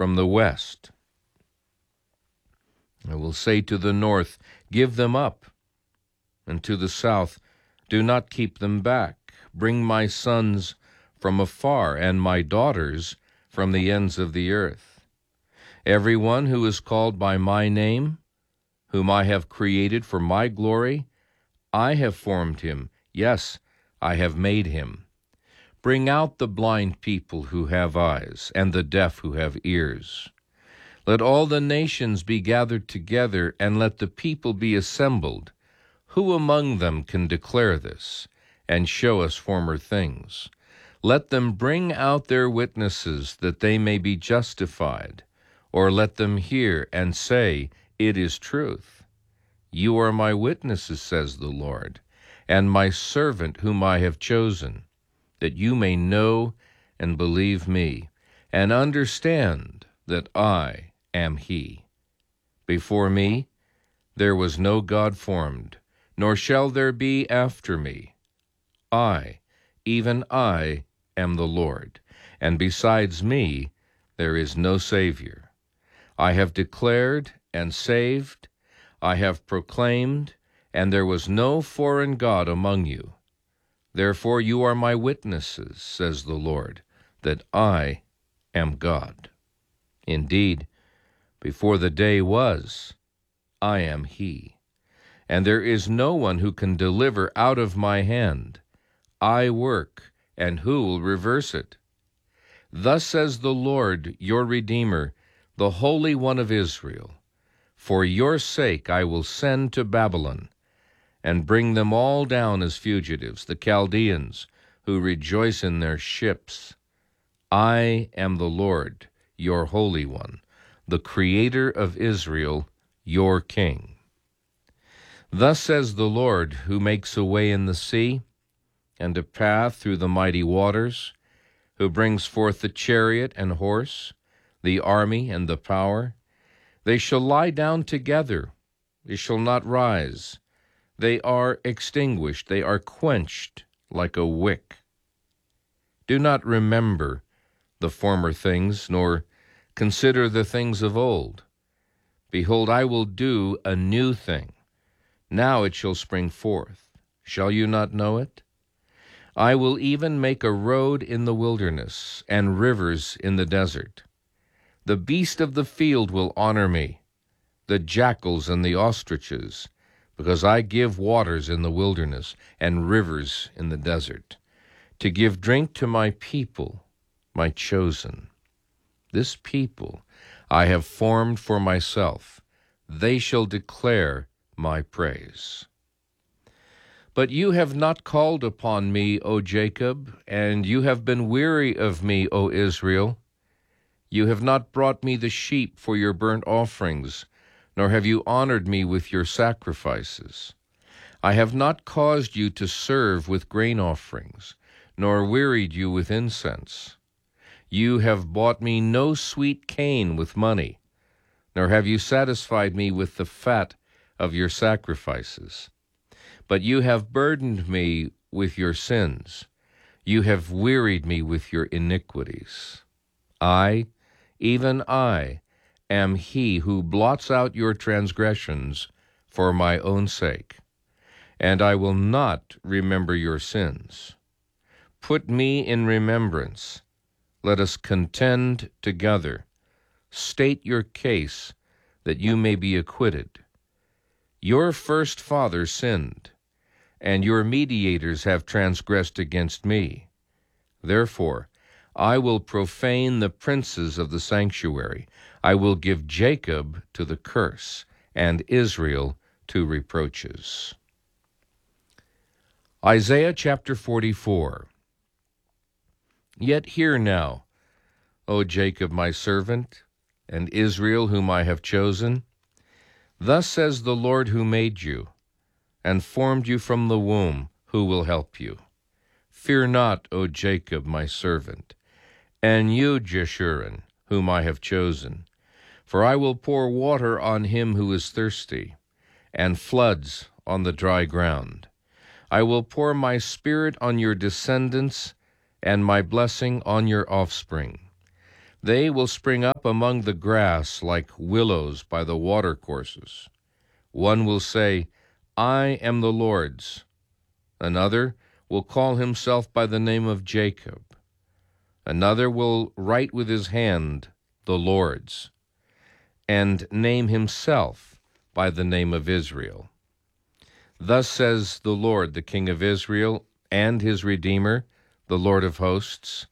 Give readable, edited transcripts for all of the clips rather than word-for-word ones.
from the west. I will say to the north, give them up, and to the south, do not keep them back. Bring my sons from afar, and my daughters from the ends of the earth. Everyone who is called by my name, whom I have created for my glory, I have formed him. Yes, I have made him. Bring out the blind people who have eyes, and the deaf who have ears. Let all the nations be gathered together, and let the people be assembled. Who among them can declare this, and show us former things? Let them bring out their witnesses, that they may be justified. Or let them hear and say, it is truth. You are my witnesses, says the Lord, and my servant whom I have chosen, that you may know and believe me, and understand that I am he. Before me there was no God formed, nor shall there be after me. I, even I, am the Lord, and besides me there is no Savior. I have declared and saved, I have proclaimed, and there was no foreign God among you. Therefore you are my witnesses, says the Lord, that I am God. Indeed, before the day was, I am he, and there is no one who can deliver out of my hand. I work, and who will reverse it? Thus says the Lord, your Redeemer, the Holy One of Israel, for your sake I will send to Babylon, and bring them all down as fugitives, the Chaldeans, who rejoice in their ships. I am the Lord, your Holy One, the Creator of Israel, your King. Thus says the Lord, who makes a way in the sea, and a path through the mighty waters, who brings forth the chariot and horse, the army and the power. They shall lie down together, they shall not rise. They are extinguished, they are quenched like a wick. Do not remember the former things, nor consider the things of old. Behold, I will do a new thing. Now it shall spring forth. Shall you not know it? I will even make a road in the wilderness, and rivers in the desert. The beast of the field will honor me, the jackals and the ostriches, because I give waters in the wilderness and rivers in the desert, to give drink to my people, my chosen. This people I have formed for myself. They shall declare my praise. But you have not called upon me, O Jacob, and you have been weary of me, O Israel. You have not brought me the sheep for your burnt offerings, nor have you honored me with your sacrifices. I have not caused you to serve with grain offerings, nor wearied you with incense. You have bought me no sweet cane with money, nor have you satisfied me with the fat of your sacrifices. But you have burdened me with your sins. You have wearied me with your iniquities. I, even I, am he who blots out your transgressions for my own sake, and I will not remember your sins. Put me in remembrance. Let us contend together. State your case, that you may be acquitted. Your first father sinned, and your mediators have transgressed against me. Therefore, I will profane the princes of the sanctuary. I will give Jacob to the curse, and Israel to reproaches. Isaiah chapter 44. Yet hear now, O Jacob my servant, and Israel whom I have chosen. Thus says the Lord who made you, and formed you from the womb, who will help you. Fear not, O Jacob my servant, and you, Jeshurun, whom I have chosen. For I will pour water on him who is thirsty, and floods on the dry ground. I will pour my spirit on your descendants, and my blessing on your offspring. They will spring up among the grass like willows by the watercourses. One will say, I am the Lord's. Another will call himself by the name of Jacob. Another will write with his hand, the Lord's, and name himself by the name of Israel. Thus says the Lord, the King of Israel, and his Redeemer, the Lord of hosts,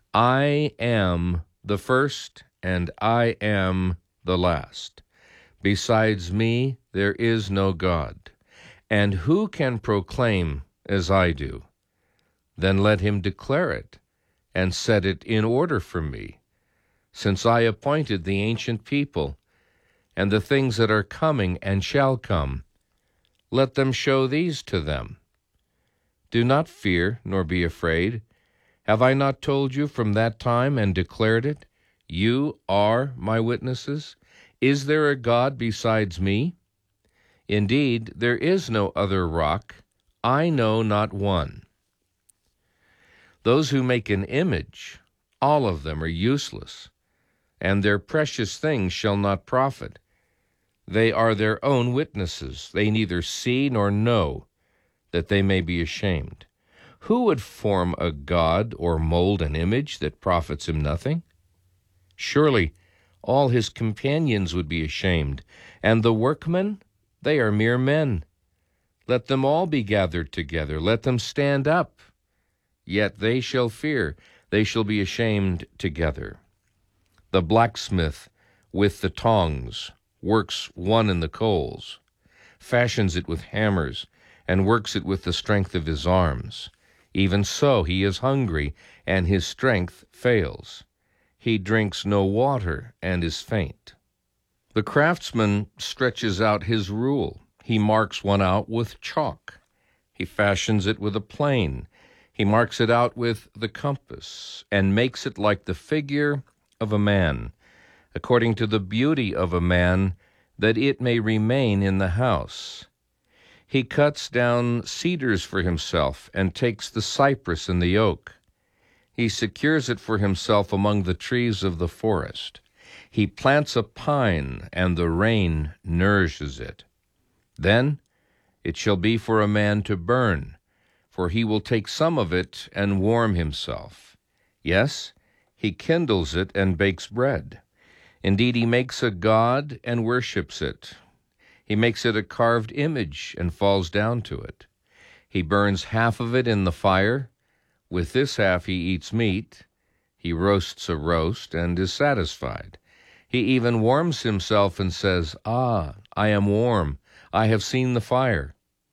I am the first, and I am the last. Besides me, there is no God. And who can proclaim as I do? Then let him declare it, and set it in order for me, since I appointed the ancient people, and the things that are coming and shall come. Let them show these to them. Do not fear, nor be afraid. Have I not told you from that time and declared it? You are my witnesses. Is there a God besides me? Indeed, there is no other rock. I know not one. Those who make an image, all of them are useless, and their precious things shall not profit. They are their own witnesses. They neither see nor know, that they may be ashamed. Who would form a god or mold an image that profits him nothing? Surely all his companions would be ashamed, and the workmen, they are mere men. Let them all be gathered together, let them stand up. Yet they shall fear, they shall be ashamed together. The blacksmith with the tongs works one in the coals, fashions it with hammers, and works it with the strength of his arms. Even so he is hungry, and his strength fails. He drinks no water, and is faint. The craftsman stretches out his rule. He marks one out with chalk. He fashions it with a plane. He marks it out with the compass, and makes it like the figure of a man, according to the beauty of a man, that it may remain in the house. He cuts down cedars for himself, and takes the cypress and the oak. He secures it for himself among the trees of the forest. He plants a pine, and the rain nourishes it. Then it shall be for a man to burn, for he will take some of it and warm himself. Yes, he kindles it and bakes bread. Indeed, he makes a god and worships it. He makes it a carved image and falls down to it. He burns half of it in the fire. With this half he eats meat. He roasts a roast and is satisfied. He even warms himself and says, I am warm. I have seen the fire.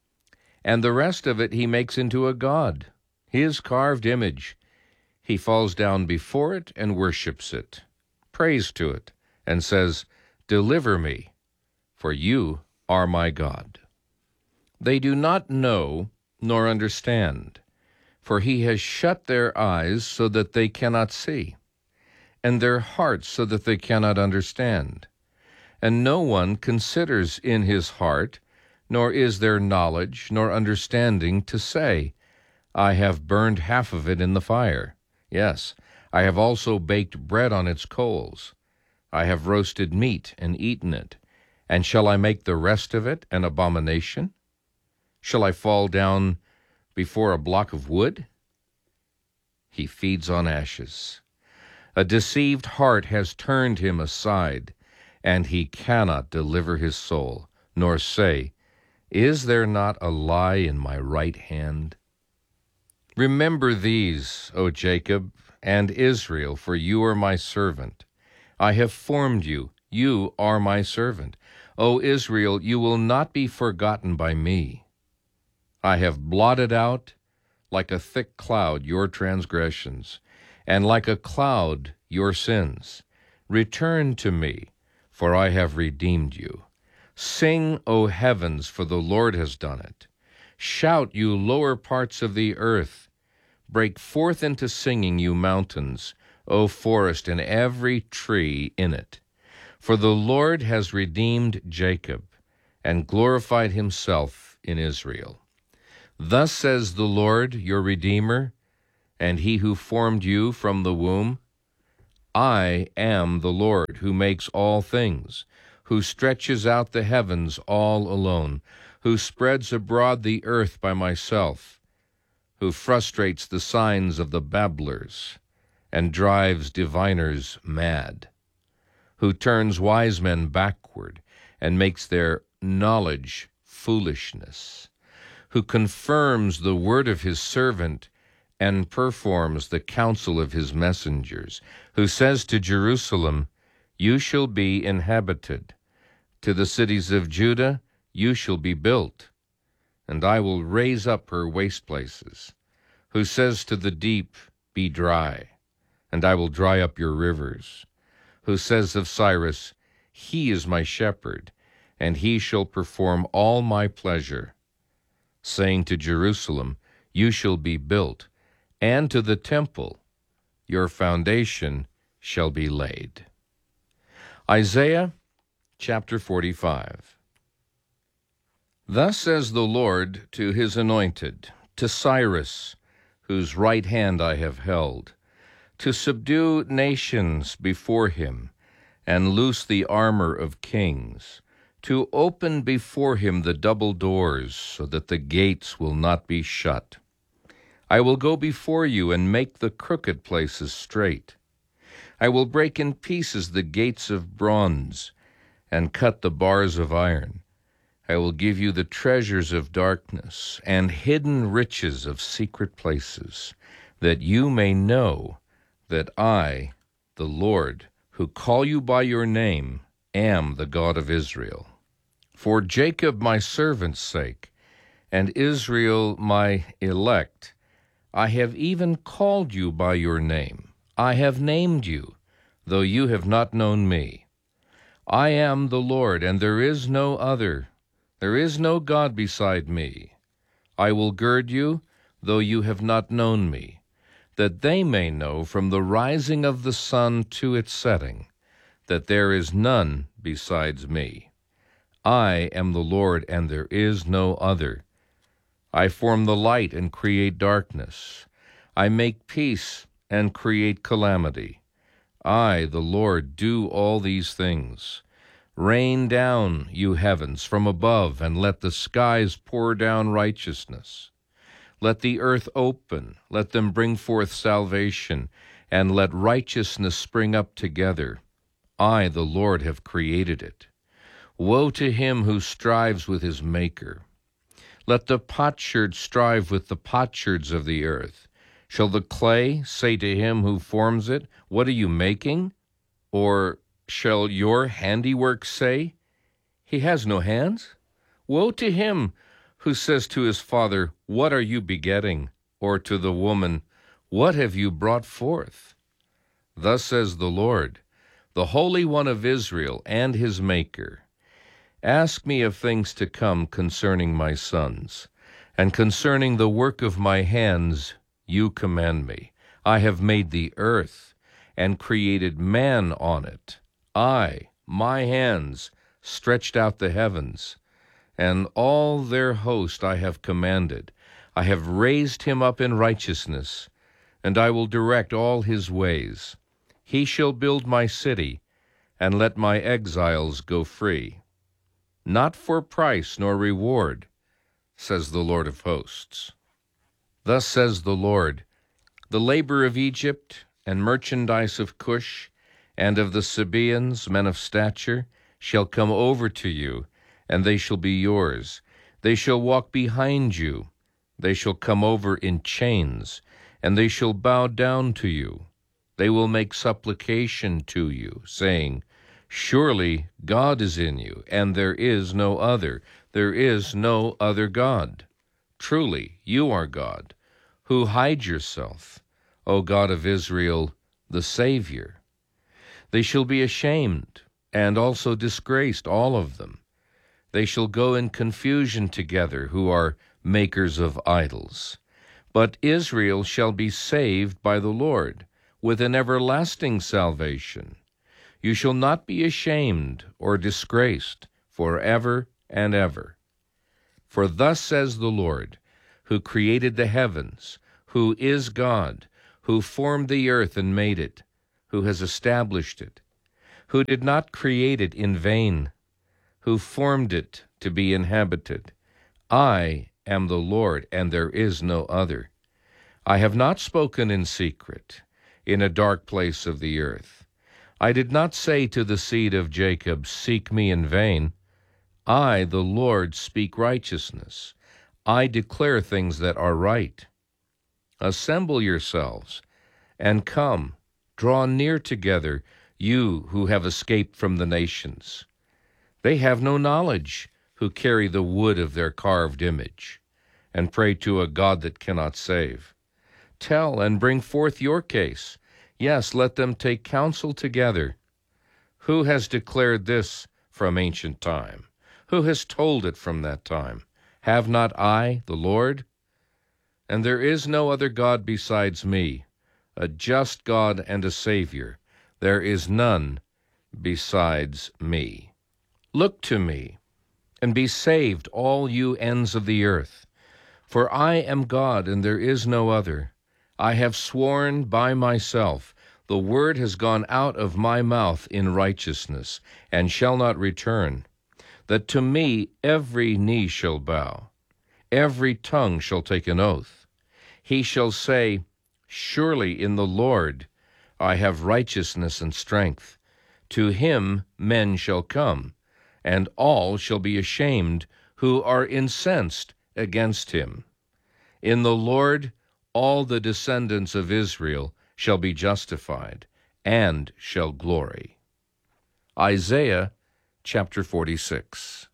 And the rest of it he makes into a god, his carved image. He falls down before it and worships it, prays to it, and says, Deliver me, for you are my God. They do not know nor understand, for he has shut their eyes so that they cannot see, and their hearts so that they cannot understand. And no one considers in his heart, nor is there knowledge nor understanding to say, I have burned half of it in the fire. Yes, I have also baked bread on its coals. I have roasted meat and eaten it. And shall I make the rest of it an abomination? Shall I fall down before a block of wood? He feeds on ashes. A deceived heart has turned him aside, and he cannot deliver his soul, nor say, Is there not a lie in my right hand? Remember these, O Jacob, and Israel, for you are my servant. I have formed you. You are my servant. O Israel, you will not be forgotten by me. I have blotted out like a thick cloud your transgressions, and like a cloud your sins. Return to me, for I have redeemed you. Sing, O heavens, for the Lord has done it. Shout, you lower parts of the earth. Break forth into singing, you mountains, O forest, and every tree in it. For the Lord has redeemed Jacob, and glorified himself in Israel. Thus says the Lord, your Redeemer, and he who formed you from the womb, I am the Lord, who makes all things, who stretches out the heavens all alone, who spreads abroad the earth by myself, who frustrates the signs of the babblers, and drives diviners mad, who turns wise men backward, and makes their knowledge foolishness, who confirms the word of his servant, and performs the counsel of his messengers, who says to Jerusalem, You shall be inhabited, to the cities of Judah, you shall be built, and I will raise up her waste places, who says to the deep, Be dry, and I will dry up your rivers, who says of Cyrus, He is my shepherd, and he shall perform all my pleasure, saying to Jerusalem, You shall be built, and to the temple, your foundation shall be laid. Isaiah chapter 45. Thus says the Lord to his anointed, to Cyrus, whose right hand I have held, to subdue nations before him, and loose the armor of kings, to open before him the double doors, so that the gates will not be shut. I will go before you and make the crooked places straight. I will break in pieces the gates of bronze, and cut the bars of iron. I will give you the treasures of darkness and hidden riches of secret places, that you may know that I, the Lord, who call you by your name, am the God of Israel. For Jacob my servant's sake, and Israel my elect, I have even called you by your name. I have named you, though you have not known me. I am the Lord, and there is no other. There is no God beside me. I will gird you, though you have not known me, that they may know from the rising of the sun to its setting, that there is none besides me. I am the Lord, and there is no other. I form the light and create darkness. I make peace and create calamity. I, the Lord, do all these things. Rain down, you heavens, from above, and let the skies pour down righteousness. Let the earth open, let them bring forth salvation, and let righteousness spring up together. I, the Lord, have created it. Woe to him who strives with his Maker. Let the potsherd strive with the potsherds of the earth. Shall the clay say to him who forms it, What are you making? Or shall your handiwork say, He has no hands? Woe to him who says to his father, What are you begetting? Or to the woman, What have you brought forth? Thus says the Lord, the Holy One of Israel and his Maker, Ask me of things to come concerning my sons, and concerning the work of my hands you command me. I have made the earth, and created man on it. I, my hands, stretched out the heavens, and all their host I have commanded. I have raised him up in righteousness, and I will direct all his ways. He shall build my city, and let my exiles go free. Not for price nor reward, says the Lord of hosts. Thus says the Lord, the labor of Egypt, and merchandise of Cush, and of the Sabaeans, men of stature, shall come over to you, and they shall be yours. They shall walk behind you. They shall come over in chains, and they shall bow down to you. They will make supplication to you, saying, Surely God is in you, and there is no other. There is no other God. Truly, you are God. Who hide yourself, O God of Israel, the Savior? They shall be ashamed, and also disgraced, all of them. They shall go in confusion together, who are makers of idols. But Israel shall be saved by the Lord, with an everlasting salvation. You shall not be ashamed or disgraced forever and ever. For thus says the Lord, who created the heavens, who is God, who formed the earth and made it, who has established it, who did not create it in vain, who formed it to be inhabited. I am the Lord, and there is no other. I have not spoken in secret, in a dark place of the earth. I did not say to the seed of Jacob, seek me in vain. I, the Lord, speak righteousness. I declare things that are right. Assemble yourselves, and come, draw near together, you who have escaped from the nations. They have no knowledge who carry the wood of their carved image, and pray to a God that cannot save. Tell and bring forth your case. Yes, let them take counsel together. Who has declared this from ancient time? Who has told it from that time? Have not I, the Lord? And there is no other God besides me, a just God and a Savior. There is none besides me. Look to me, and be saved, all you ends of the earth. For I am God, and there is no other. I have sworn by myself, the word has gone out of my mouth in righteousness, and shall not return, that to me every knee shall bow, every tongue shall take an oath. He shall say, surely in the Lord I have righteousness and strength. To him men shall come, and all shall be ashamed who are incensed against him. In the Lord all the descendants of Israel shall be justified, and shall glory. Isaiah chapter 46.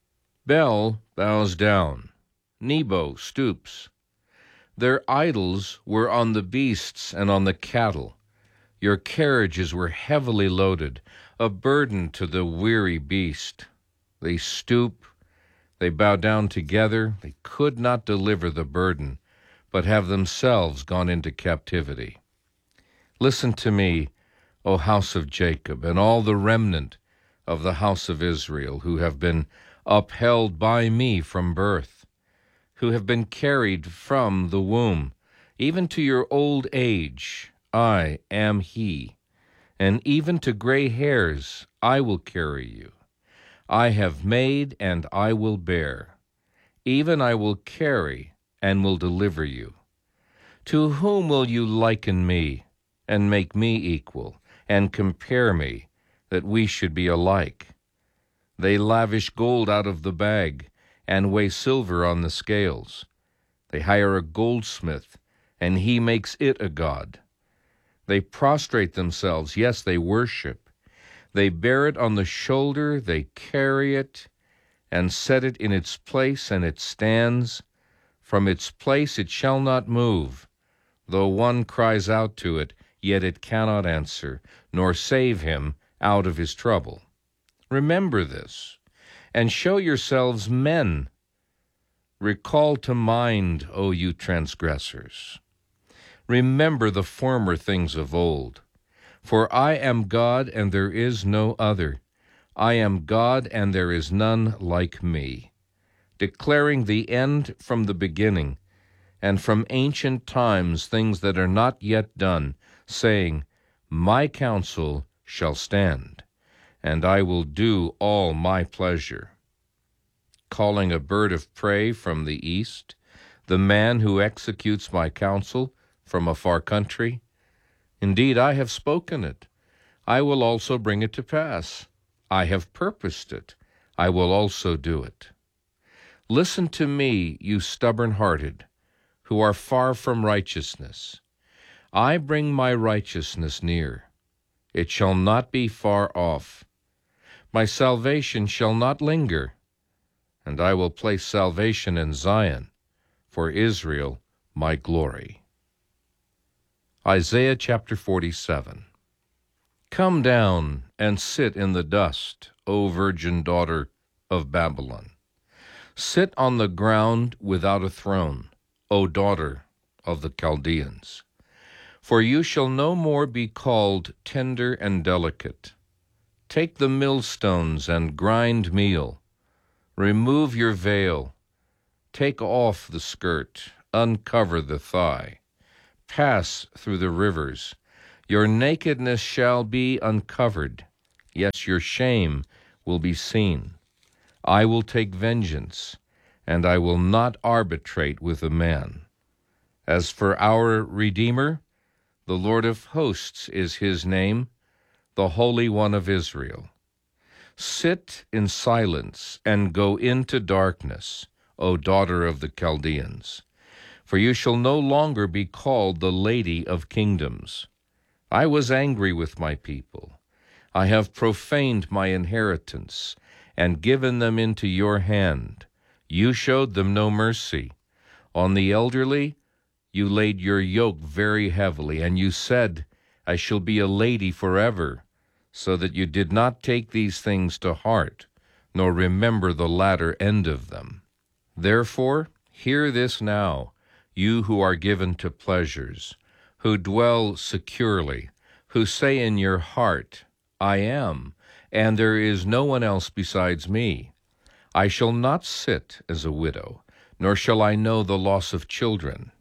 Bel bows down, Nebo stoops. Their idols were on the beasts and on the cattle. Your carriages were heavily loaded, a burden to the weary beast. They stoop, they bow down together, they could not deliver the burden, but have themselves gone into captivity. Listen to me, O house of Jacob, and all the remnant of the house of Israel, who have been upheld by me from birth, who have been carried from the womb, even to your old age. I am he, and even to gray hairs I will carry you. I have made, and I will bear. Even I will carry, and will deliver you. To whom will you liken me, and make me equal, and compare me, that we should be alike? They lavish gold out of the bag, and weigh silver on the scales. They hire a goldsmith, and he makes it a god. They prostrate themselves, yes, they worship. They bear it on the shoulder, they carry it, and set it in its place, and it stands. From its place it shall not move. Though one cries out to it, yet it cannot answer, nor save him out of his trouble. Remember this, and show yourselves men. Recall to mind, O you transgressors. Remember the former things of old. For I am God, and there is no other. I am God, and there is none like me, declaring the end from the beginning, and from ancient times things that are not yet done, saying, my counsel shall stand, and I will do all my pleasure. Calling a bird of prey from the east, the man who executes my counsel from a far country. Indeed, I have spoken it. I will also bring it to pass. I have purposed it. I will also do it. Listen to me, you stubborn-hearted, who are far from righteousness. I bring my righteousness near. It shall not be far off. My salvation shall not linger, and I will place salvation in Zion, for Israel my glory. Isaiah chapter 47. Come down and sit in the dust, O virgin daughter of Babylon. Sit on the ground without a throne, O daughter of the Chaldeans. For you shall no more be called tender and delicate. Take the millstones and grind meal. Remove your veil. Take off the skirt. Uncover the thigh. Pass through the rivers. Your nakedness shall be uncovered. Yes, your shame will be seen. I will take vengeance, and I will not arbitrate with a man. As for our Redeemer, the Lord of hosts is his name, the Holy One of Israel. Sit in silence and go into darkness, O daughter of the Chaldeans, for you shall no longer be called the Lady of Kingdoms. I was angry with my people. I have profaned my inheritance and given them into your hand. You showed them no mercy. On the elderly you laid your yoke very heavily, and you said, I shall be a lady forever, so that you did not take these things to heart, nor remember the latter end of them. Therefore, hear this now, you who are given to pleasures, who dwell securely, who say in your heart, I am, and there is no one else besides me. I shall not sit as a widow, nor shall I know the loss of children.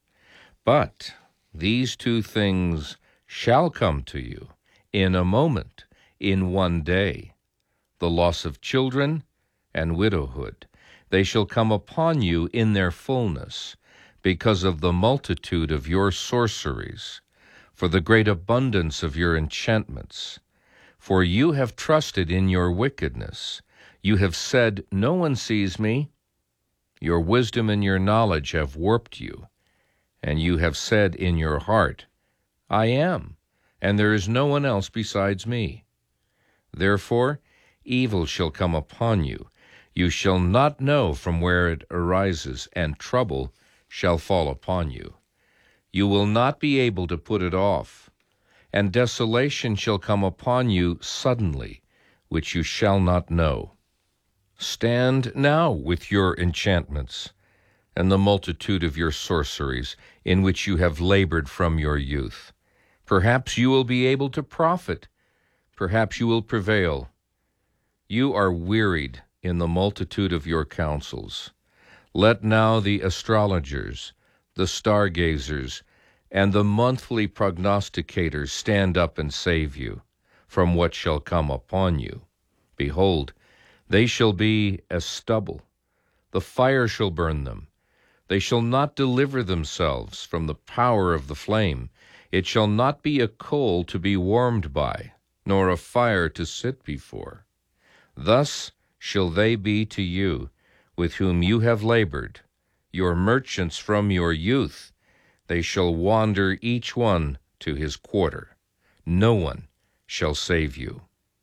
But these two things shall come to you in a moment, in one day, the loss of children and widowhood. They shall come upon you in their fullness, because of the multitude of your sorceries, for the great abundance of your enchantments. For you have trusted in your wickedness. You have said, no one sees me. Your wisdom and your knowledge have warped you. And you have said in your heart, I am, and there is no one else besides me. Therefore, evil shall come upon you. You shall not know from where it arises, and trouble shall fall upon you. You will not be able to put it off, and desolation shall come upon you suddenly, which you shall not know. Stand now with your enchantments, and the multitude of your sorceries, in which you have labored from your youth. Perhaps you will be able to profit. Perhaps you will prevail. You are wearied in the multitude of your counsels. Let now the astrologers, the stargazers, and the monthly prognosticators stand up and save you from what shall come upon you. Behold, they shall be as stubble. The fire shall burn them. They shall not deliver themselves from the power of the flame. It shall not be a coal to be warmed by, nor a fire to sit before. Thus shall they be to you, with whom you have labored, your merchants from your youth. They shall wander each one to his quarter. No one shall save you.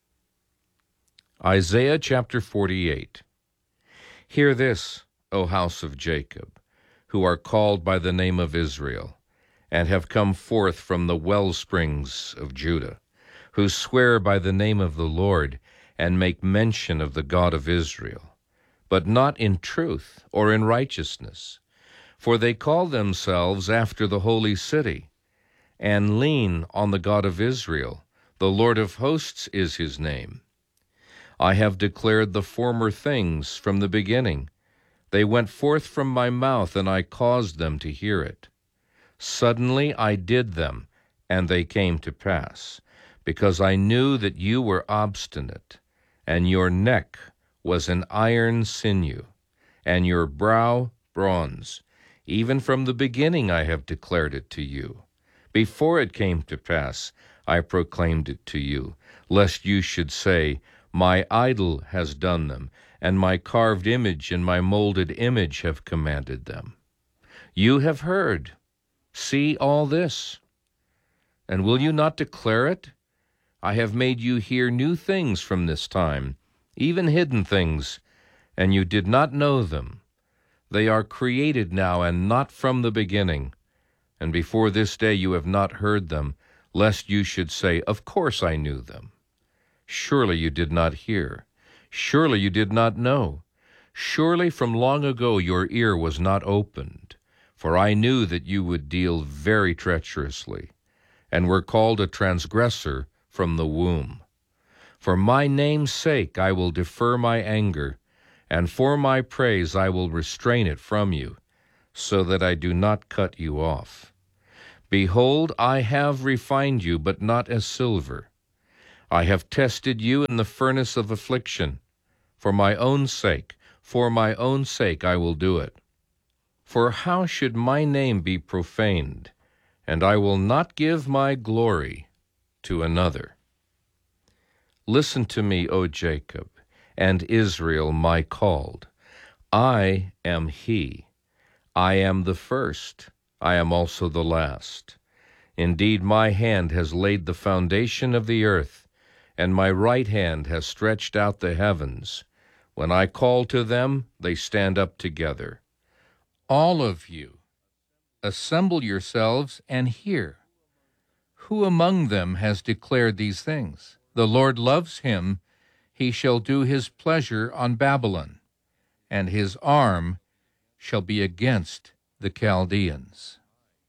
Isaiah chapter 48. Hear this, O house of Jacob, who are called by the name of Israel, and have come forth from the well springs of Judah, who swear by the name of the Lord, and make mention of the God of Israel, but not in truth or in righteousness. For they call themselves after the holy city, and lean on the God of Israel. The Lord of hosts is his name. I have declared the former things from the beginning. They went forth from my mouth, and I caused them to hear it. Suddenly I did them, and they came to pass, because I knew that you were obstinate, and your neck was an iron sinew, and your brow bronze. Even from the beginning I have declared it to you. Before it came to pass, I proclaimed it to you, lest you should say, my idol has done them, and my carved image and my molded image have commanded them. You have heard. See all this. And will you not declare it? I have made you hear new things from this time, even hidden things, and you did not know them. They are created now and not from the beginning. And before this day you have not heard them, lest you should say, of course I knew them. Surely you did not hear. Surely you did not know. Surely from long ago your ear was not opened. For I knew that you would deal very treacherously, and were called a transgressor from the womb. For my name's sake I will defer my anger, and for my praise I will restrain it from you, so that I do not cut you off. Behold, I have refined you, but not as silver. I have tested you in the furnace of affliction. For my own sake I will do it. For how should my name be profaned? And I will not give my glory to another. Listen to me, O Jacob, and Israel my called. I am he. I am the first. I am also the last. Indeed, my hand has laid the foundation of the earth, and my right hand has stretched out the heavens. When I call to them, they stand up together. All of you, assemble yourselves and hear. Who among them has declared these things? The Lord loves him. He shall do his pleasure on Babylon, and his arm shall be against the Chaldeans.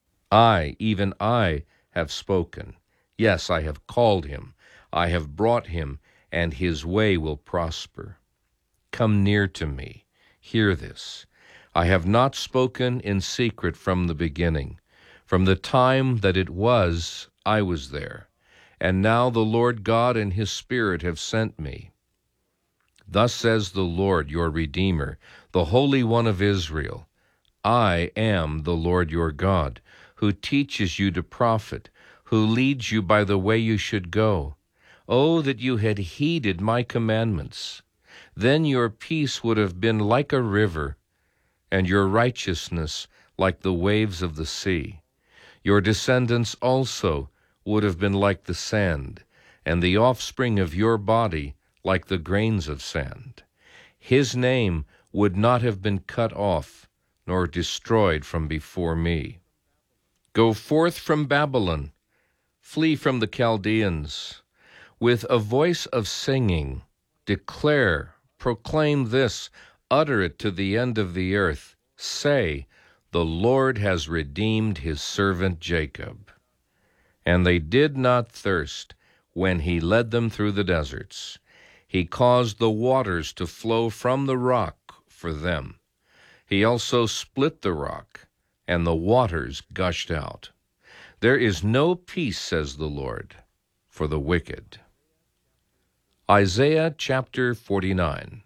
I, even I, have spoken. Yes, I have called him. I have brought him, and his way will prosper. Come near to me. Hear this. I have not spoken in secret from the beginning. From the time that it was, I was there. And now the Lord God and his Spirit have sent me. Thus says the Lord, your Redeemer, the Holy One of Israel. I am the Lord your God, who teaches you to profit, who leads you by the way you should go. Oh, that you had heeded my commandments! Then your peace would have been like a river, and your righteousness like the waves of the sea. Your descendants also would have been like the sand, and the offspring of your body like the grains of sand. His name would not have been cut off, nor destroyed from before me. Go forth from Babylon, flee from the Chaldeans. With a voice of singing, declare, proclaim this, utter it to the end of the earth. Say, the Lord has redeemed his servant Jacob. And they did not thirst when he led them through the deserts. He caused the waters to flow from the rock for them. He also split the rock, and the waters gushed out. There is no peace, says the Lord, for the wicked. Isaiah chapter 49.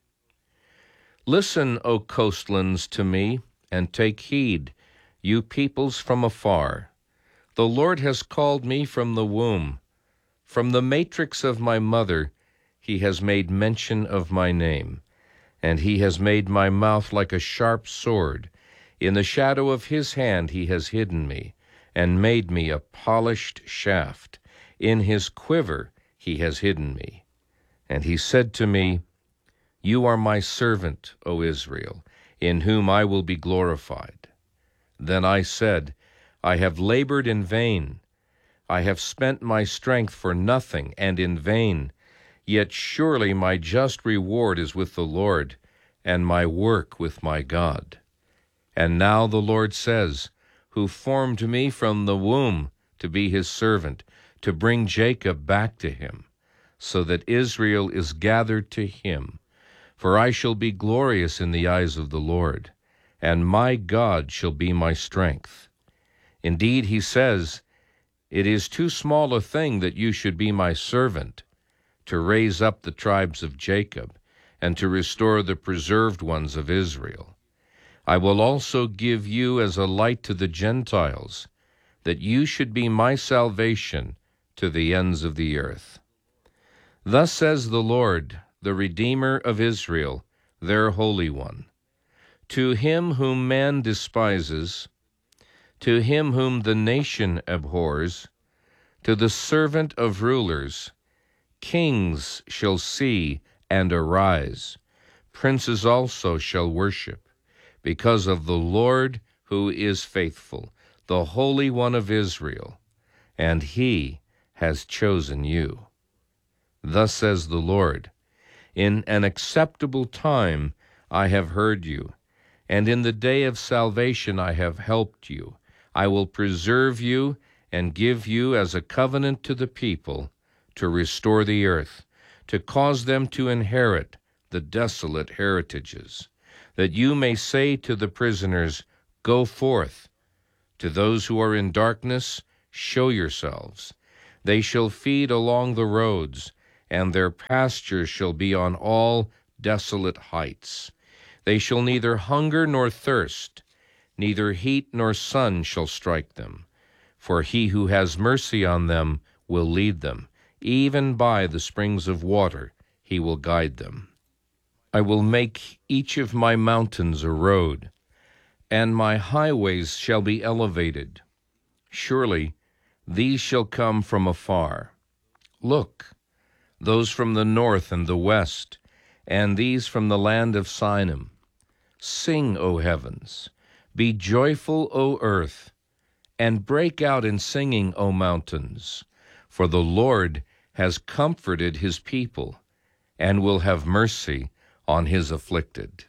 Listen, O coastlands, to me, and take heed, you peoples from afar. The Lord has called me from the womb. From the matrix of my mother, he has made mention of my name. And he has made my mouth like a sharp sword. In the shadow of his hand he has hidden me, and made me a polished shaft. In his quiver he has hidden me. And he said to me, You are my servant, O Israel, in whom I will be glorified. Then I said, I have labored in vain. I have spent my strength for nothing and in vain. Yet surely my just reward is with the Lord, and my work with my God. And now the Lord says, who formed me from the womb to be his servant, to bring Jacob back to him, so that Israel is gathered to him. For I shall be glorious in the eyes of the Lord, and my God shall be my strength. Indeed, he says, It is too small a thing that you should be my servant, to raise up the tribes of Jacob, and to restore the preserved ones of Israel. I will also give you as a light to the Gentiles, that you should be my salvation to the ends of the earth. Thus says the Lord, the Redeemer of Israel, their Holy One. To him whom man despises, to him whom the nation abhors, to the servant of rulers, kings shall see and arise, princes also shall worship, because of the Lord who is faithful, the Holy One of Israel, and he has chosen you. Thus says the Lord, In an acceptable time I have heard you, and in the day of salvation I have helped you. I will preserve you and give you as a covenant to the people, to restore the earth, to cause them to inherit the desolate heritages, that you may say to the prisoners, Go forth, To those who are in darkness, show yourselves. They shall feed along the roads, and their pastures shall be on all desolate heights. They shall neither hunger nor thirst, neither heat nor sun shall strike them. For he who has mercy on them will lead them. Even by the springs of water he will guide them. I will make each of my mountains a road, and my highways shall be elevated. Surely these shall come from afar. Look, those from the north and the west, and these from the land of Sinim. Sing, O heavens, be joyful, O earth, and break out in singing, O mountains, for the Lord has comforted his people, and will have mercy on his afflicted.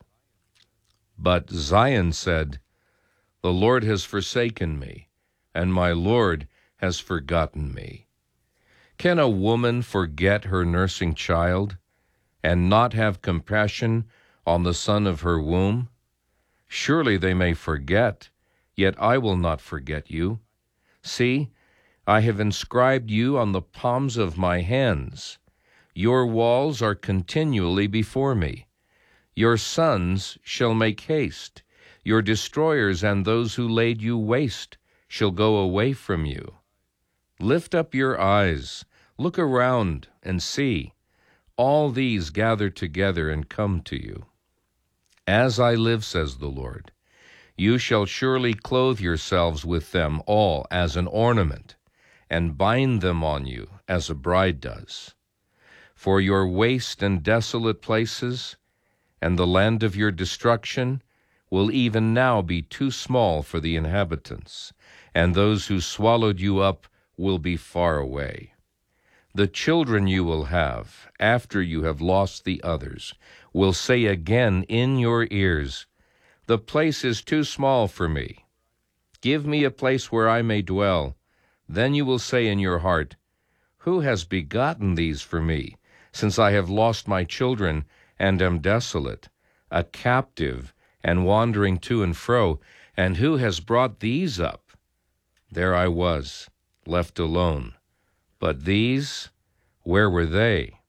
But Zion said, The Lord has forsaken me, and my Lord has forgotten me. Can a woman forget her nursing child, and not have compassion on the son of her womb? Surely they may forget, yet I will not forget you. See, I have inscribed you on the palms of my hands. Your walls are continually before me. Your sons shall make haste. Your destroyers and those who laid you waste shall go away from you. Lift up your eyes, look around, and see. All these gather together and come to you. As I live, says the Lord, you shall surely clothe yourselves with them all as an ornament, and bind them on you as a bride does. For your waste and desolate places, and the land of your destruction, will even now be too small for the inhabitants, and those who swallowed you up will be far away. The children you will have, after you have lost the others, will say again in your ears, The place is too small for me. Give me a place where I may dwell. Then you will say in your heart, Who has begotten these for me, since I have lost my children and am desolate, a captive and wandering to and fro, and who has brought these up? There I was, left alone. But these, where were they?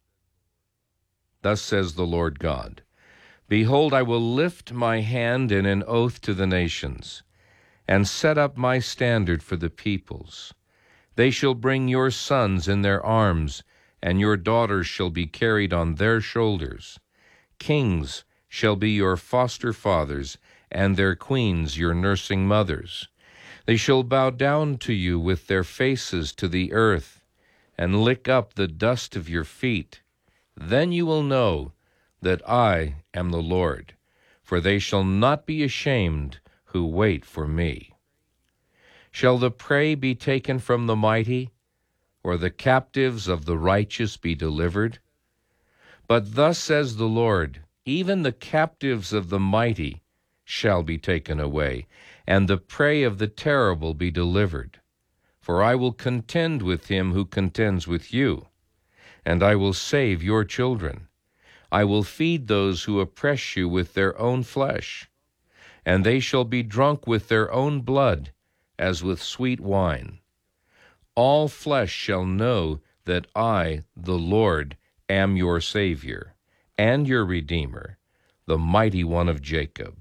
Thus says the Lord God, Behold, I will lift my hand in an oath to the nations, and set up my standard for the peoples. They shall bring your sons in their arms, and your daughters shall be carried on their shoulders. Kings shall be your foster fathers, and their queens your nursing mothers. They shall bow down to you with their faces to the earth, and lick up the dust of your feet. Then you will know that I am the Lord, for they shall not be ashamed who wait for me. Shall the prey be taken from the mighty, or the captives of the righteous be delivered? But thus says the Lord, even the captives of the mighty shall be taken away, and the prey of the terrible be delivered. For I will contend with him who contends with you, and I will save your children. I will feed those who oppress you with their own flesh, and they shall be drunk with their own blood, as with sweet wine. All flesh shall know that I, the Lord, am your Savior, and your Redeemer, the Mighty One of Jacob.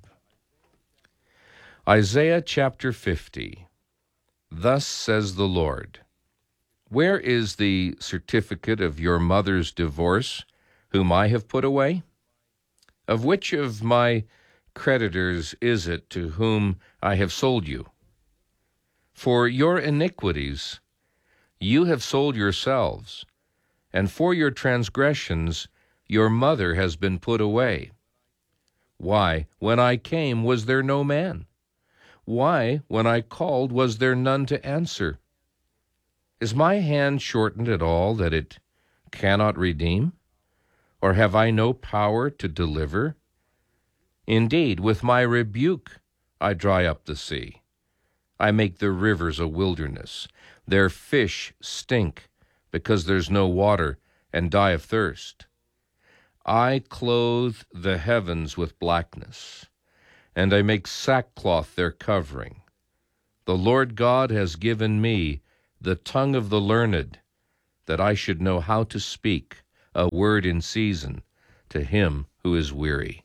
Isaiah chapter 50. Thus says the Lord, Where is the certificate of your mother's divorce, whom I have put away? Of which of my creditors is it to whom I have sold you? For your iniquities you have sold yourselves, and for your transgressions your mother has been put away. Why, when I came, was there no man? Why, when I called, was there none to answer? Is my hand shortened at all that it cannot redeem? Or have I no power to deliver? Indeed, with my rebuke I dry up the sea. I make the rivers a wilderness. Their fish stink, because there's no water, and die of thirst. I clothe the heavens with blackness, and I make sackcloth their covering. The Lord God has given me the tongue of the learned, that I should know how to speak a word in season to him who is weary.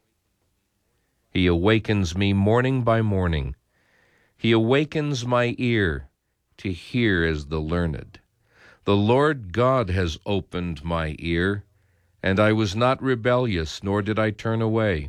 He awakens me morning by morning. He awakens my ear to hear as the learned. The Lord God has opened my ear, and I was not rebellious, nor did I turn away.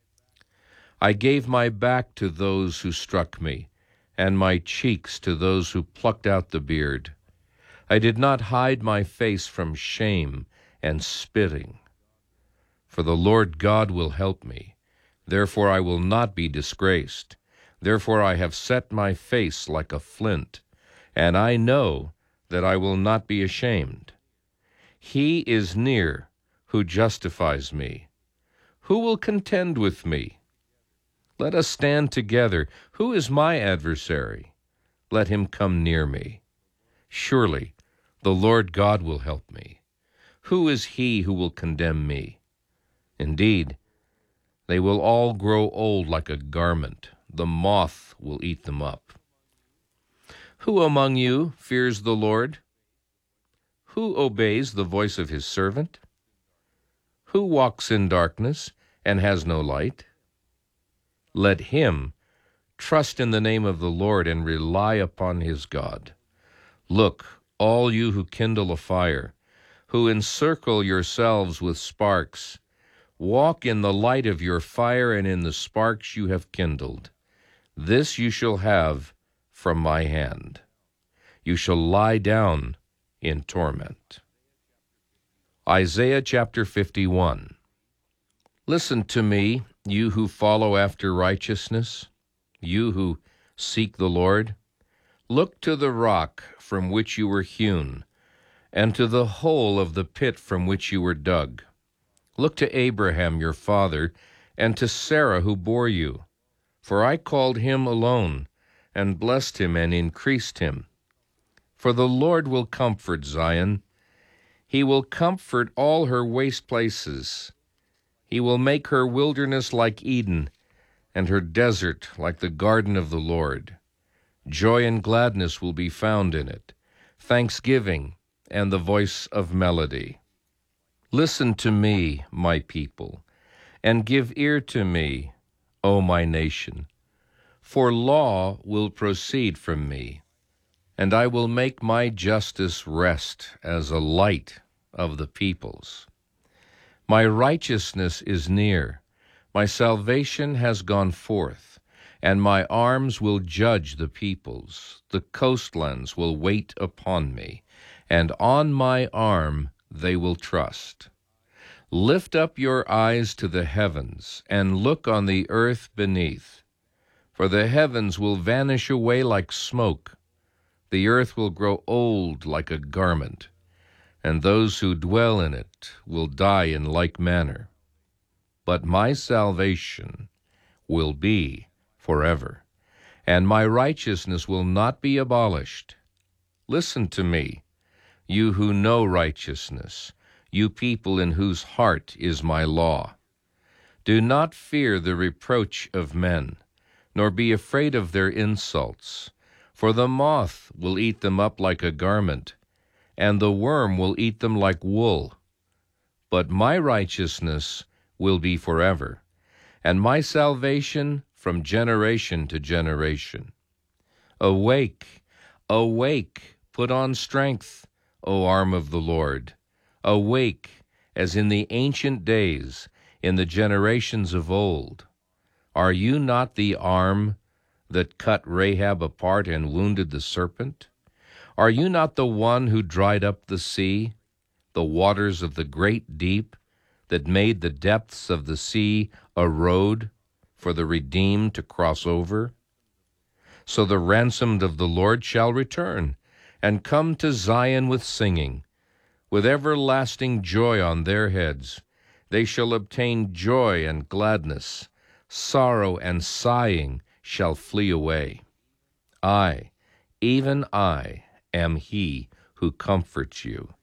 I gave my back to those who struck me, and my cheeks to those who plucked out the beard. I did not hide my face from shame and spitting. For the Lord God will help me. Therefore I will not be disgraced. Therefore I have set my face like a flint, and I know that I will not be ashamed. He is near who justifies me. Who will contend with me? Let us stand together. Who is my adversary? Let him come near me. Surely the Lord God will help me. Who is he who will condemn me? Indeed, they will all grow old like a garment. The moth will eat them up. Who among you fears the Lord? Who obeys the voice of his servant? Who walks in darkness and has no light? Let him trust in the name of the Lord and rely upon his God. Look, all you who kindle a fire, who encircle yourselves with sparks, walk in the light of your fire and in the sparks you have kindled. This you shall have from my hand. You shall lie down in torment. Isaiah chapter 51. Listen to me, you who follow after righteousness, you who seek the Lord. Look to the rock from which you were hewn, and to the hole of the pit from which you were dug. Look to Abraham your father, and to Sarah who bore you. For I called him alone, and blessed him and increased him. For the Lord will comfort Zion. He will comfort all her waste places. He will make her wilderness like Eden, and her desert like the garden of the Lord. Joy and gladness will be found in it, thanksgiving and the voice of melody. Listen to me, my people, and give ear to me, O my nation. For law will proceed from me, and I will make my justice rest as a light of the peoples. My righteousness is near, my salvation has gone forth, and my arms will judge the peoples. The coastlands will wait upon me, and on my arm they will trust. Lift up your eyes to the heavens, and look on the earth beneath. For the heavens will vanish away like smoke, the earth will grow old like a garment, and those who dwell in it will die in like manner. But my salvation will be forever, and my righteousness will not be abolished. Listen to me, you who know righteousness, you people in whose heart is my law. Do not fear the reproach of men, nor be afraid of their insults, for the moth will eat them up like a garment, and the worm will eat them like wool. But my righteousness will be forever, and my salvation from generation to generation. Awake, awake, put on strength, O arm of the Lord. Awake, as in the ancient days, in the generations of old. Are you not the arm that cut Rahab apart and wounded the serpent? Are you not the one who dried up the sea, the waters of the great deep, that made the depths of the sea a road for the redeemed to cross over? So the ransomed of the Lord shall return, and come to Zion with singing, with everlasting joy on their heads. They shall obtain joy and gladness. Sorrow and sighing shall flee away. I, even I, am he who comforts you.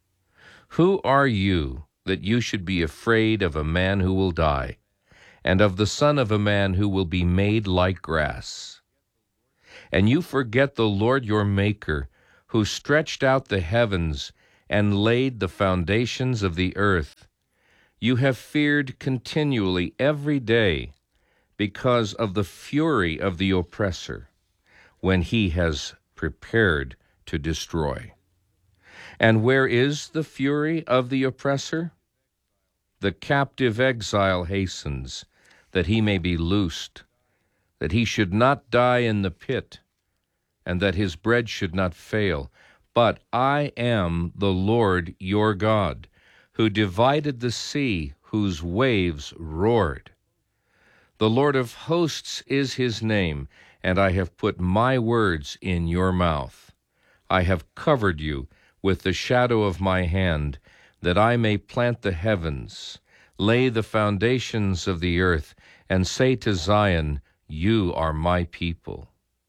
Who are you that you should be afraid of a man who will die, and of the son of a man who will be made like grass? and you forget the Lord your Maker, who stretched out the heavens and laid the foundations of the earth. You have feared continually every day because of the fury of the oppressor, when he has prepared to destroy. And where is the fury of the oppressor? The captive exile hastens, that he may be loosed, that he should not die in the pit, and that his bread should not fail. But I am the Lord your God, who divided the sea, whose waves roared. The Lord of hosts is his name, and I have put my words in your mouth. I have covered you with the shadow of my hand, that I may plant the heavens, lay the foundations of the earth, and say to Zion, you are my people.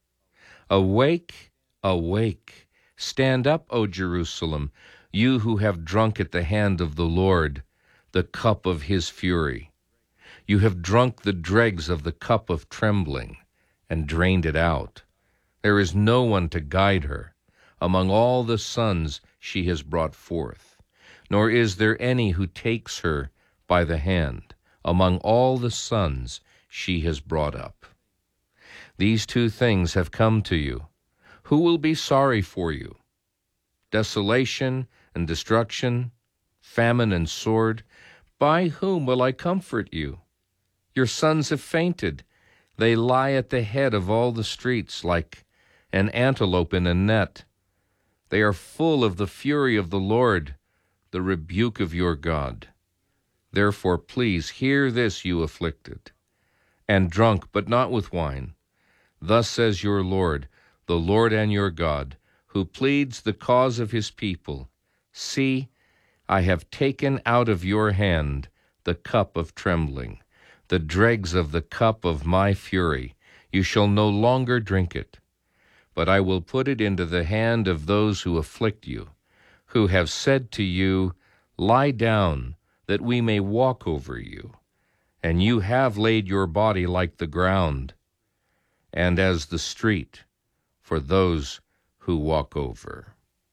Awake, awake, stand up, O Jerusalem, you who have drunk at the hand of the Lord the cup of his fury. You have drunk the dregs of the cup of trembling, and drained it out. There is no one to guide her among all the sons she has brought forth, nor is there any who takes her by the hand among all the sons she has brought up. These two things have come to you. Who will be sorry for you? Desolation and destruction, famine and sword. By whom will I comfort you? Your sons have fainted. They lie at the head of all the streets like an antelope in a net. They are full of the fury of the Lord, the rebuke of your God. Therefore, please hear this, you afflicted, and drunk, but not with wine. Thus says your Lord, the Lord and your God, who pleads the cause of his people. See, I have taken out of your hand the cup of trembling, the dregs of the cup of my fury. You shall no longer drink it, but I will put it into the hand of those who afflict you, who have said to you, lie down, that we may walk over you. And you have laid your body like the ground, and as the street for those who walk over.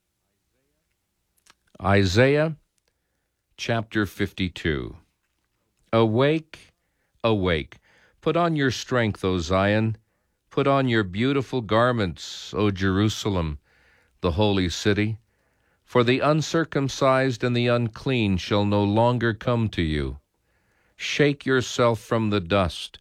Isaiah chapter 52. Awake, awake, put on your strength, O Zion, put on your beautiful garments, O Jerusalem, the holy city. For the uncircumcised and the unclean shall no longer come to you. Shake yourself from the dust,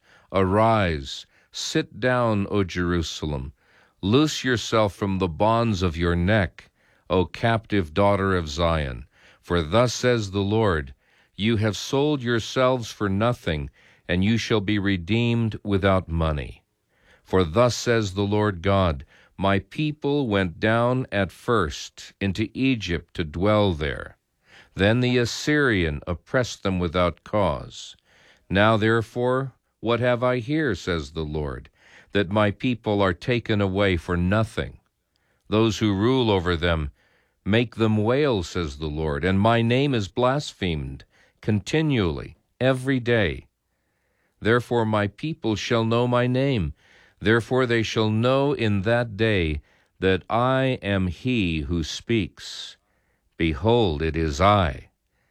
arise, sit down, O Jerusalem. Loose yourself from the bonds of your neck, O captive daughter of Zion. For thus says the Lord, you have sold yourselves for nothing, and you shall be redeemed without money. For thus says the Lord God, my people went down at first into Egypt to dwell there. Then the Assyrian oppressed them without cause. Now therefore, what have I here, says the Lord, that my people are taken away for nothing? Those who rule over them make them wail, says the Lord, and my name is blasphemed continually, every day. Therefore my people shall know my name. Therefore they shall know in that day that I am he who speaks. Behold, it is I.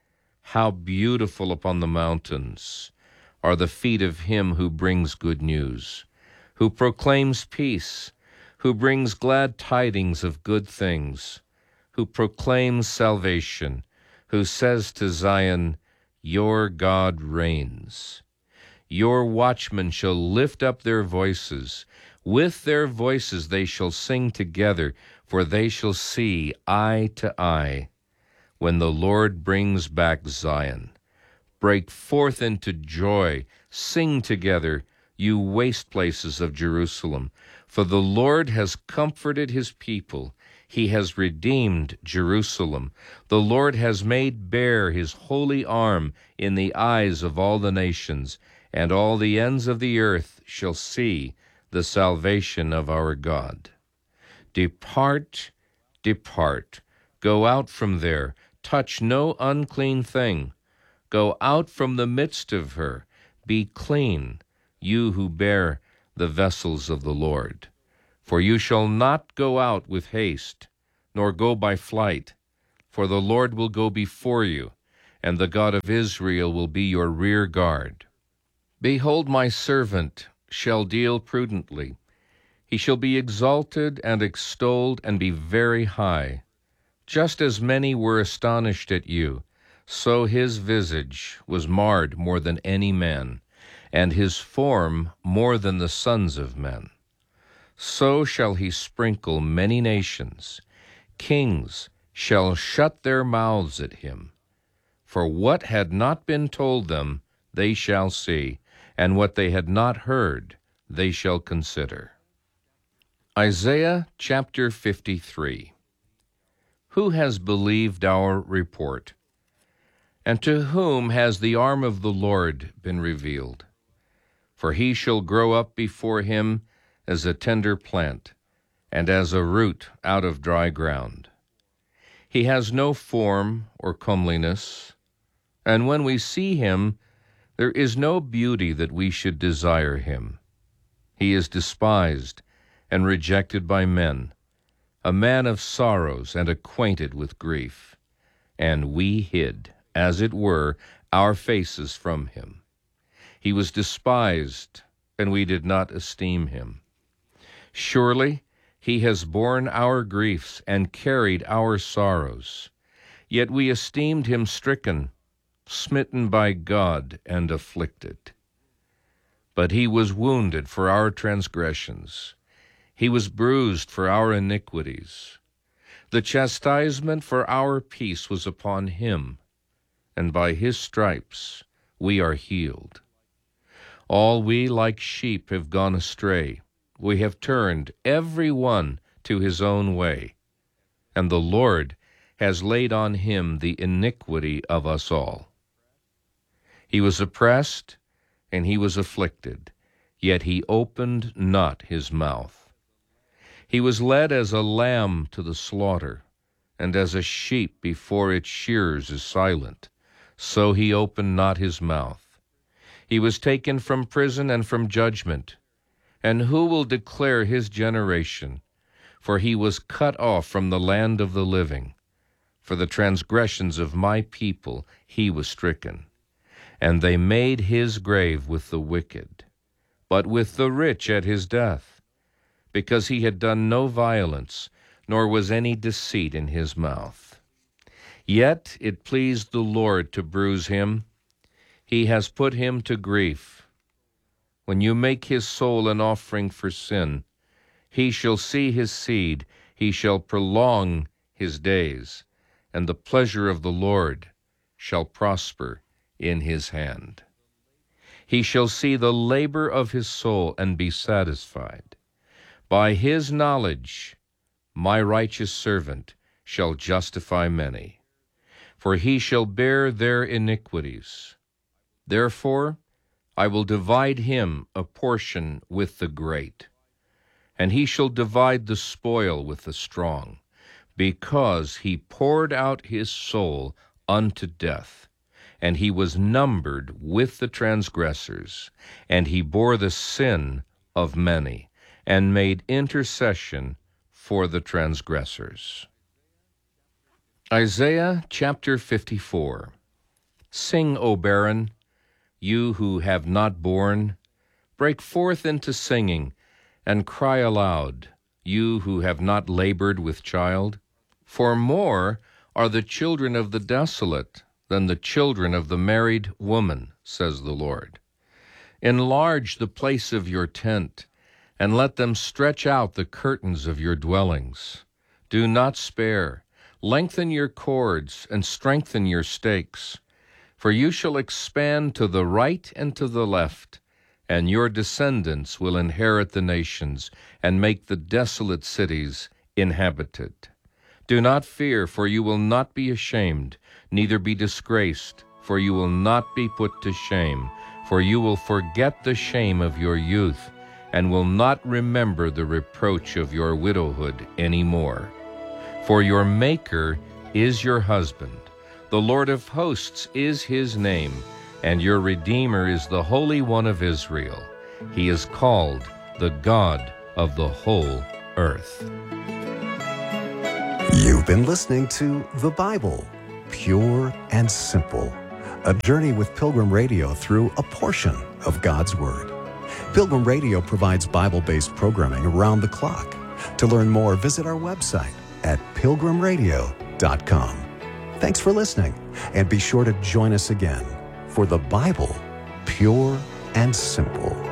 How beautiful upon the mountains are the feet of him who brings good news, who proclaims peace, who brings glad tidings of good things, who proclaims salvation, who says to Zion, your God reigns. Your watchmen shall lift up their voices. With their voices they shall sing together, for they shall see eye to eye when the Lord brings back Zion. Break forth into joy, sing together, you waste places of Jerusalem. For the Lord has comforted his people. He has redeemed Jerusalem. The Lord has made bare his holy arm in the eyes of all the nations, and all the ends of the earth shall see the salvation of our God. Depart, depart, go out from there, touch no unclean thing. Go out from the midst of her, be clean, you who bear the vessels of the Lord. For you shall not go out with haste, nor go by flight, for the Lord will go before you, and the God of Israel will be your rear guard. Behold, my servant shall deal prudently. He shall be exalted and extolled and be very high. Just as many were astonished at you, so his visage was marred more than any man, and his form more than the sons of men. So shall he sprinkle many nations. Kings shall shut their mouths at him. For what had not been told them, they shall see, and what they had not heard, they shall consider. Isaiah chapter 53. Who has believed our report? And to whom has the arm of the Lord been revealed? For he shall grow up before him as a tender plant, and as a root out of dry ground. He has no form or comeliness, and when we see him, there is no beauty that we should desire him. He is despised and rejected by men, a man of sorrows and acquainted with grief. And we hid, as it were, our faces from him. He was despised, and we did not esteem him. Surely he has borne our griefs and carried our sorrows. Yet we esteemed him stricken, smitten by God, and afflicted. But he was wounded for our transgressions. He was bruised for our iniquities. The chastisement for our peace was upon him, and by his stripes we are healed. All we like sheep have gone astray. We have turned every one to his own way, and the Lord has laid on him the iniquity of us all. He was oppressed, and he was afflicted, yet he opened not his mouth. He was led as a lamb to the slaughter, and as a sheep before its shearers is silent, so he opened not his mouth. He was taken from prison and from judgment. And who will declare his generation? For he was cut off from the land of the living. For the transgressions of my people he was stricken. And they made his grave with the wicked, but with the rich at his death, because he had done no violence, nor was any deceit in his mouth. Yet it pleased the Lord to bruise him. He has put him to grief. When you make his soul an offering for sin, he shall see his seed, he shall prolong his days, and the pleasure of the Lord shall prosper in his hand. He shall see the labor of his soul and be satisfied. By his knowledge my righteous servant shall justify many, for he shall bear their iniquities. Therefore I will divide him a portion with the great, and he shall divide the spoil with the strong, because he poured out his soul unto death, and he was numbered with the transgressors, and he bore the sin of many, and made intercession for the transgressors. Isaiah chapter 54. Sing, O barren, you who have not borne. Break forth into singing, and cry aloud, you who have not labored with child. For more are the children of the desolate than the children of the married woman, says the Lord. Enlarge the place of your tent, and let them stretch out the curtains of your dwellings. Do not spare. Lengthen your cords, and strengthen your stakes. For you shall expand to the right and to the left, and your descendants will inherit the nations, and make the desolate cities inhabited. Do not fear, for you will not be ashamed, neither be disgraced, for you will not be put to shame. For you will forget the shame of your youth, and will not remember the reproach of your widowhood any more. For your Maker is your husband, the Lord of hosts is his name, and your Redeemer is the Holy One of Israel. He is called the God of the whole earth. You've been listening to The Bible, Pure and Simple, a journey with Pilgrim Radio through a portion of God's Word. Pilgrim Radio provides Bible-based programming around the clock. To learn more, visit our website at pilgrimradio.com. Thanks for listening, and be sure to join us again for The Bible, Pure and Simple.